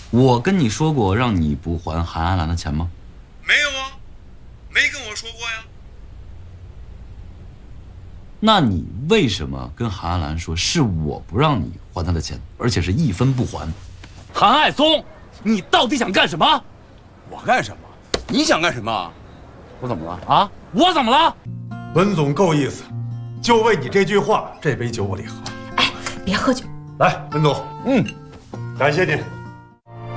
我跟你说过让你不还韩安兰的钱吗？ 没有啊，没跟我说过呀。 那你为什么跟韩安兰说是我不让你还她的钱，而且是一分不还？韩爱松，你到底想干什么？ 我干什么？你想干什么？ 我怎么了啊？我怎么了？ 文总够意思，就为你这句话，这杯酒我得喝。 哎，别喝酒。 来，文总，感谢您。